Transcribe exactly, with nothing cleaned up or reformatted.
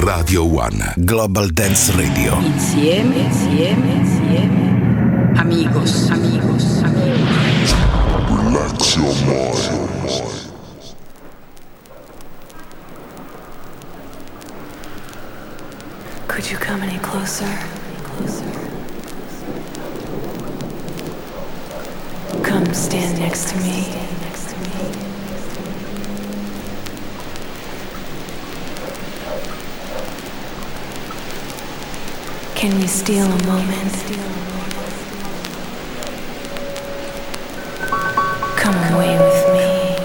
Radio One Global Dance Radio. Insieme, insieme, insieme. Amigos, amigos, amigos. Relax your mind. Could you come any closer? Closer. Come stand next to me. Next to me. Can we steal a moment?